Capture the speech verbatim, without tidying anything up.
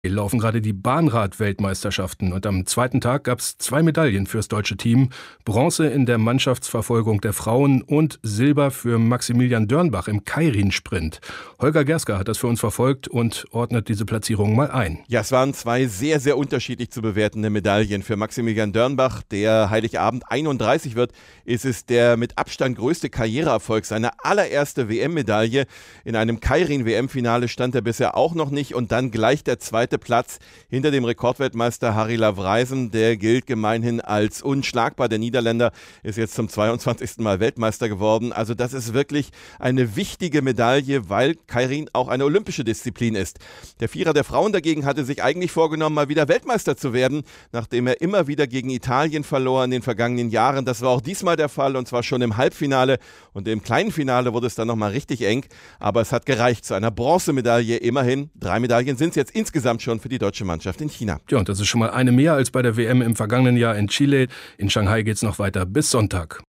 Laufen gerade die Bahnrad-Weltmeisterschaften und am zweiten Tag gab es zwei Medaillen fürs deutsche Team. Bronze in der Mannschaftsverfolgung der Frauen und Silber für Maximilian Dörnbach im Keirin-Sprint. Holger Gerska hat das für uns verfolgt und ordnet diese Platzierung mal ein. Ja, es waren zwei sehr, sehr unterschiedlich zu bewertende Medaillen. Für Maximilian Dörnbach, der Heiligabend einunddreißig wird, ist es der mit Abstand größte Karriereerfolg. Seine allererste W M-Medaille. In einem Keirin-W M-Finale stand er bisher auch noch nicht und dann gleich der zweite Platz hinter dem Rekordweltmeister Harry Lavrijsen. Der gilt gemeinhin als unschlagbar. Der Niederländer ist jetzt zum zweiundzwanzigsten Mal Weltmeister geworden. Also das ist wirklich eine wichtige Medaille, weil Keirin auch eine olympische Disziplin ist. Der Vierer der Frauen dagegen hatte sich eigentlich vorgenommen, mal wieder Weltmeister zu werden, nachdem er immer wieder gegen Italien verlor in den vergangenen Jahren. Das war auch diesmal der Fall und zwar schon im Halbfinale. Und im kleinen Finale wurde es dann nochmal richtig eng. Aber es hat gereicht zu einer Bronzemedaille. Immerhin, drei Medaillen sind es jetzt insgesamt schon für die deutsche Mannschaft in China. Ja, und das ist schon mal eine mehr als bei der W M im vergangenen Jahr in Chile. In Shanghai geht es noch weiter bis Sonntag.